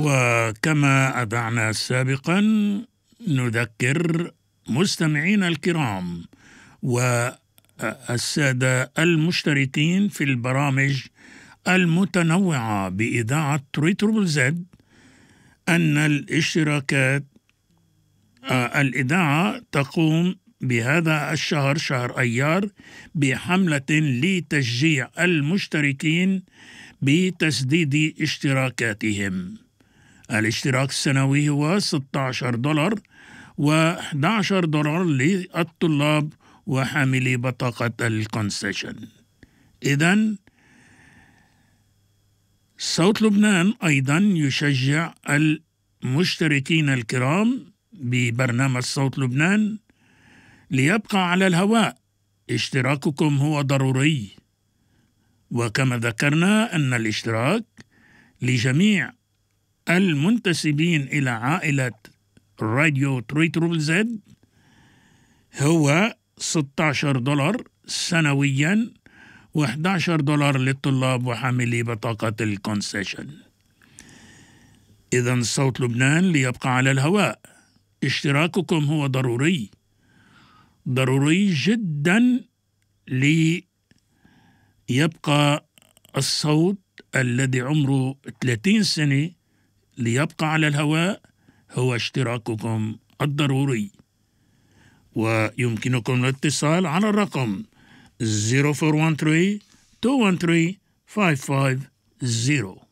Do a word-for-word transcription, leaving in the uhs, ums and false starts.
وكما أذعنا سابقا نذكر مستمعينا الكرام والسادة المشتركين في البرامج المتنوعة بإذاعة تريتروبل زد أن الاشتراكات آه الإذاعة تقوم بهذا الشهر شهر أيار بحملة لتشجيع المشتركين بتسديد اشتراكاتهم. الاشتراك السنوي هو ستة عشر دولار و11 دولار للطلاب وحاملي بطاقة الكونسيشن. إذن صوت لبنان أيضا يشجع المشتركين الكرام ببرنامج صوت لبنان ليبقى على الهواء. اشتراككم هو ضروري، وكما ذكرنا أن الاشتراك لجميع المنتسبين إلى عائلة راديو تريتروبل زد هو ستة عشر دولار سنويا و11 دولار للطلاب وحاملي بطاقة الكونسيشن. إذن صوت لبنان ليبقى على الهواء، اشتراككم هو ضروري ضروري جدا ليبقى الصوت الذي عمره ثلاثين سنة ليبقى على الهواء. هو اشتراككم الضروري، ويمكنكم الاتصال على الرقم صفر أربعة واحد ثلاثة اثنين واحد ثلاثة خمسة خمسة صفر.